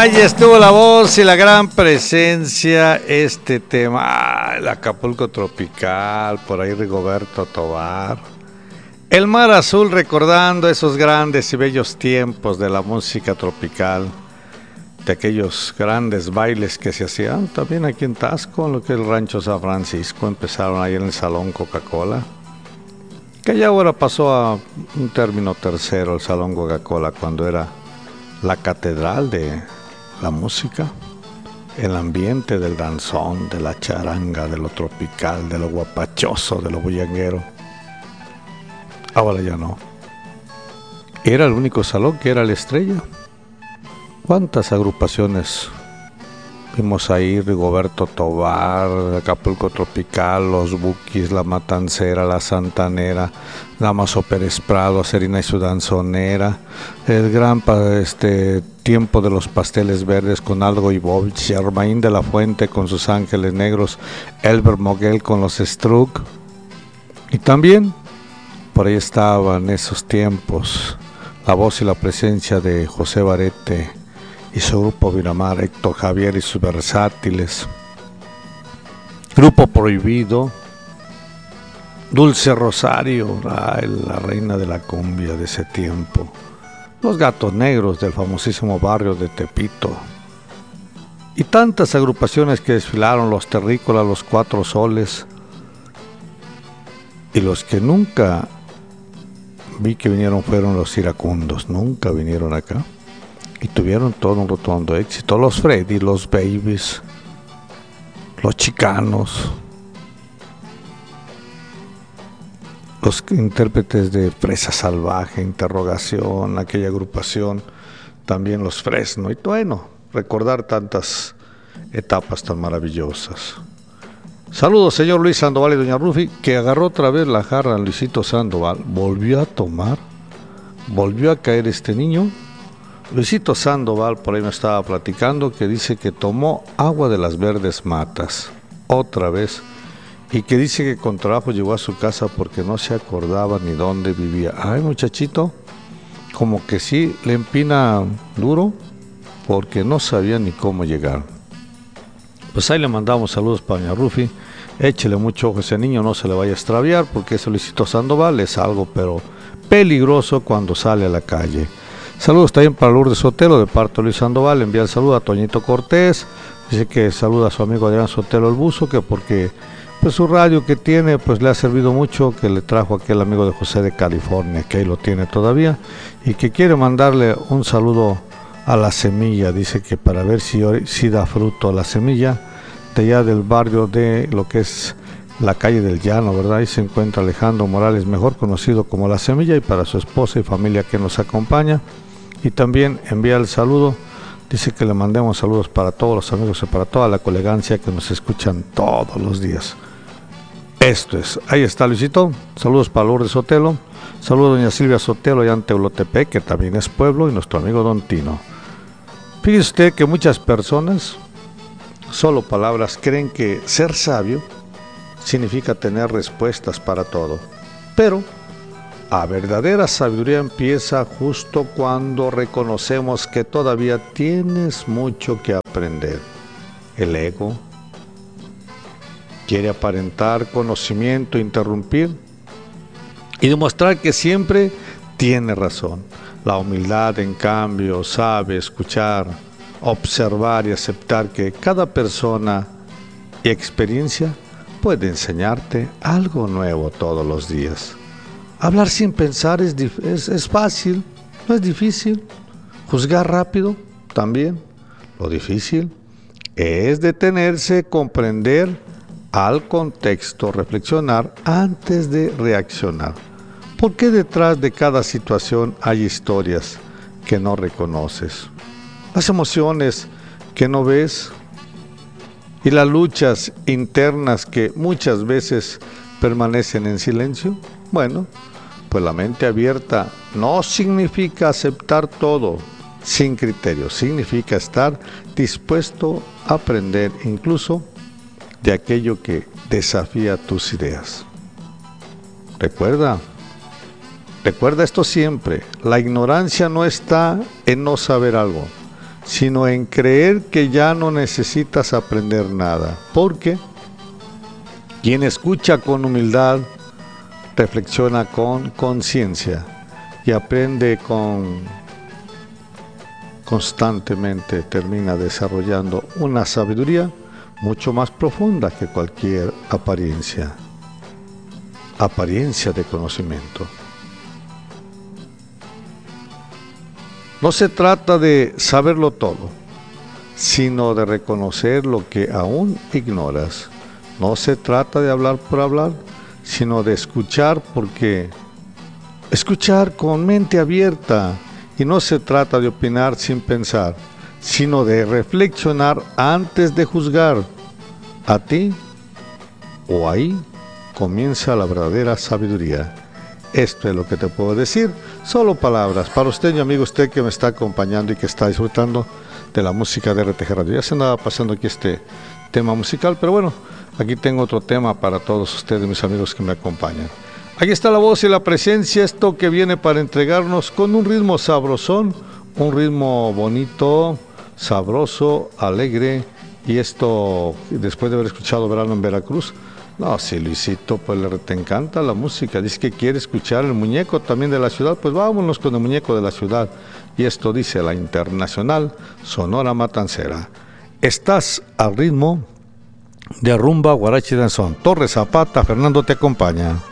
Ahí estuvo la voz y la gran presencia, este tema, el Acapulco Tropical, por ahí Rigoberto Tovar. El Mar Azul, recordando esos grandes y bellos tiempos de la música tropical, de aquellos grandes bailes que se hacían también aquí en Taxco, en lo que es el Rancho San Francisco. Empezaron ahí en el Salón Coca-Cola, que ya ahora pasó a un término tercero, el Salón Coca-Cola, cuando era la catedral de la música, el ambiente del danzón, de la charanga, de lo tropical, de lo guapachoso, de lo bullanguero. Ahora ya no. Era el único salón que era la estrella. ¿Cuántas agrupaciones vimos ahí? Rigoberto Tovar, Acapulco Tropical, Los Bukis, La Matancera, La Santanera, Damaso Pérez Prado, Serina y su Danzonera, el gran tiempo de los Pasteles Verdes con Aldo Ibovich, Germain de la Fuente con sus Ángeles Negros, Elber Moguel con los Struck, y también por ahí estaban esos tiempos la voz y la presencia de José Barete y su grupo Miramar, Héctor Javier y sus versátiles, Grupo Prohibido, Dulce Rosario, la reina de la cumbia de ese tiempo, los Gatos Negros del famosísimo barrio de Tepito, y tantas agrupaciones que desfilaron, los Terrícolas, los Cuatro Soles, y los que nunca vi que vinieron fueron los Iracundos. Nunca vinieron acá y tuvieron todo un rotundo éxito. Los Freddy, los Babies, los Chicanos, los intérpretes de Fresa Salvaje, Interrogación, aquella agrupación, también los Fresno, y bueno, recordar tantas etapas tan maravillosas. Saludos, señor Luis Sandoval y doña Rufi, que agarró otra vez la jarra a Luisito Sandoval. Volvió a tomar, volvió a caer este niño. Luisito Sandoval, por ahí me estaba platicando, que dice que tomó agua de las verdes matas, otra vez, y que dice que con trabajo llegó a su casa porque no se acordaba ni dónde vivía. Ay, muchachito, como que sí le empina duro, porque no sabía ni cómo llegar. Pues ahí le mandamos saludos para doña Rufi. Échele mucho ojo a ese niño, no se le vaya a extraviar, porque ese Luisito Sandoval es algo pero peligroso cuando sale a la calle. Saludos también para Lourdes Sotelo de parte de Luis Sandoval. Envía el saludo a Toñito Cortés. Dice que saluda a su amigo Adrián Sotelo el Buzo, que porque pues su radio que tiene pues le ha servido mucho, que le trajo aquel amigo de José de California, que ahí lo tiene todavía, y que quiere mandarle un saludo a La Semilla. Dice que para ver si da fruto la semilla de allá del barrio de lo que es la calle del Llano, ¿verdad? Ahí se encuentra Alejandro Morales, mejor conocido como La Semilla, y para su esposa y familia que nos acompaña. Y también envía el saludo, dice que le mandemos saludos para todos los amigos y para toda la colegancia que nos escuchan todos los días. Esto es, ahí está Luisito, saludos para Lourdes Sotelo, saludos a doña Silvia Sotelo allá en Teulotepec, que también es pueblo, y nuestro amigo Don Tino. Fíjese usted que muchas personas, solo palabras, creen que ser sabio significa tener respuestas para todo. Pero la verdadera sabiduría empieza justo cuando reconocemos que todavía tienes mucho que aprender. El ego quiere aparentar conocimiento, interrumpir y demostrar que siempre tiene razón. La humildad, en cambio, sabe escuchar, observar y aceptar que cada persona y experiencia puede enseñarte algo nuevo todos los días. Hablar sin pensar es fácil, no es difícil. Juzgar rápido también. Lo difícil es detenerse, comprender al contexto, reflexionar antes de reaccionar. ¿Por qué detrás de cada situación hay historias que no reconoces? Las emociones que no ves y las luchas internas que muchas veces permanecen en silencio. Bueno, pues la mente abierta no significa aceptar todo sin criterio, significa estar dispuesto a aprender incluso de aquello que desafía tus ideas. Recuerda esto siempre, la ignorancia no está en no saber algo, sino en creer que ya no necesitas aprender nada. Porque quien escucha con humildad, reflexiona con conciencia y aprende constantemente, termina desarrollando una sabiduría mucho más profunda que cualquier apariencia de conocimiento. No se trata de saberlo todo, sino de reconocer lo que aún ignoras. No se trata de hablar por hablar, sino de escuchar, porque escuchar con mente abierta. Y no se trata de opinar sin pensar, sino de reflexionar antes de juzgar. A ti o ahí comienza la verdadera sabiduría. Esto es lo que te puedo decir, solo palabras. Para usted, mi amigo, usted que me está acompañando y que está disfrutando de la música de RTG Radio. Ya se andaba pasando aquí este tema musical, pero bueno, aquí tengo otro tema para todos ustedes, mis amigos que me acompañan. Aquí está la voz y la presencia, esto que viene para entregarnos con un ritmo sabrosón, un ritmo bonito, sabroso, alegre, y esto después de haber escuchado Verano en Veracruz. No, si Luisito, pues te encanta la música, dice que quiere escuchar el muñeco también de la ciudad, pues vámonos con el muñeco de la ciudad. Y esto dice la Internacional Sonora Matancera. Estás al ritmo de rumba, guarachi, danzón. Torres Zapata, Fernando te acompaña.